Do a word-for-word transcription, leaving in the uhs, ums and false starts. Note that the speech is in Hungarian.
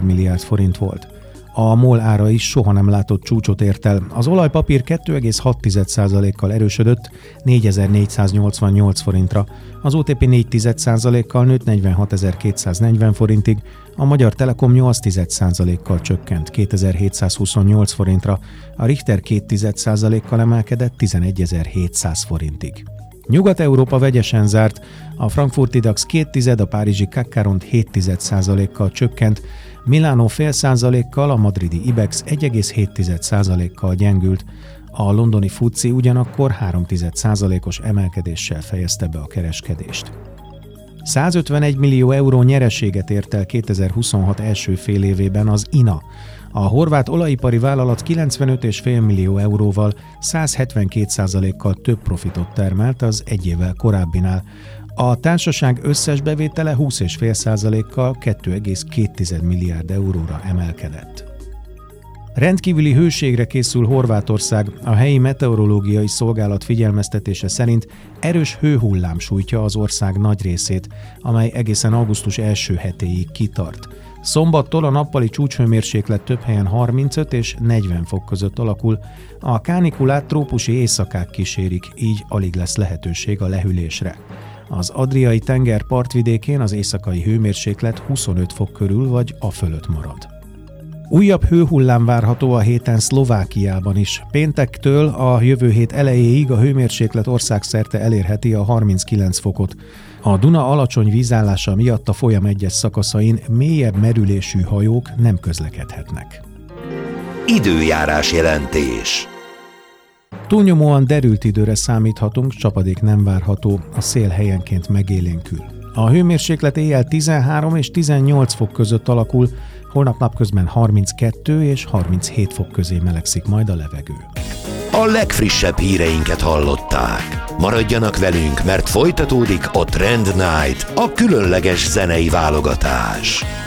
milliárd forint volt. A MOL ára is soha nem látott csúcsot ért el. Az olajpapír kettő egész hat százalékkal erősödött négyezer-négyszáznyolcvannyolc forintra, az o té pé négy százalékkal nőtt negyvenhatezer-kétszáznegyven forintig, a Magyar Telekom nyolc százalékkal csökkent kétezer-hétszázhuszonnyolc forintra, a Richter két százalékkal emelkedett tizenegyezer-hétszáz forintig. Nyugat-Európa vegyesen zárt, a frankfurti DAX két, a párizsi cé á cé rond hét százalékkal csökkent, Milánó fél százalékkal, a madridi IBEX egy egész hét százalékkal gyengült, a londoni FTSE ugyanakkor három százalékos emelkedéssel fejezte be a kereskedést. százötvenegy millió euró nyereséget ért el kétezer-huszonhat első fél évében az i en á. A horvát olajipari vállalat kilencvenöt egész öt millió euróval száz hetvenkét százalékkal több profitot termelt az egy évvel korábbinál. A társaság összes bevétele húsz egész öt százalékkal két egész két milliárd euróra emelkedett. Rendkívüli hőségre készül Horvátország. A helyi meteorológiai szolgálat figyelmeztetése szerint erős hőhullám sújtja az ország nagy részét, amely egészen augusztus első hetéig kitart. Szombattól a nappali csúcshőmérséklet több helyen harmincöt és negyven fok között alakul, a kánikulát trópusi éjszakák kísérik, így alig lesz lehetőség a lehűlésre. Az Adriai tenger partvidékén az éjszakai hőmérséklet huszonöt fok körül vagy a fölött marad. Újabb hőhullám várható a héten Szlovákiában is. Péntektől a jövő hét elejéig a hőmérséklet országszerte elérheti a harminckilenc fokot. A Duna alacsony vízállása miatt a folyam egyes szakaszain mélyebb merülésű hajók nem közlekedhetnek. Időjárás jelentés. Túlnyomóan derült időre számíthatunk, csapadék nem várható, a szél helyenként megélénkül. A hőmérséklet éjjel tizenhárom és tizennyolc fok között alakul, holnap napközben harminckettő és harminchét fok közé melegszik majd a levegő. A legfrissebb híreinket hallották. Maradjanak velünk, mert folytatódik a Trend Night, a különleges zenei válogatás.